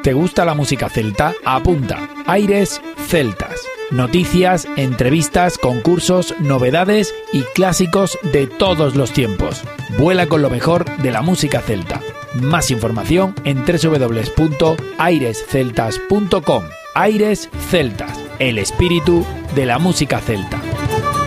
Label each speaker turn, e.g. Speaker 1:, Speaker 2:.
Speaker 1: ¿Te gusta la música celta? Apunta. Aires Celtas. Noticias, entrevistas, concursos, novedades y clásicos de todos los tiempos. Vuela con lo mejor de la música celta. Más información en www.airesceltas.com. Aires Celtas, el espíritu de la música celta.